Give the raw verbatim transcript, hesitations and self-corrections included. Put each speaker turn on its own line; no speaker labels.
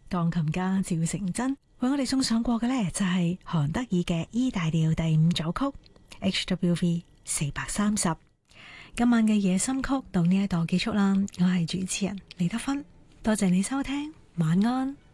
鋼琴家趙成真為我哋送上過嘅呢，就係韓德爾嘅 E 大調第五組曲 H W V 四百三十。今晚嘅夜深曲到呢一度結束啦，我係主持人李德芬，多謝你收聽，晚安。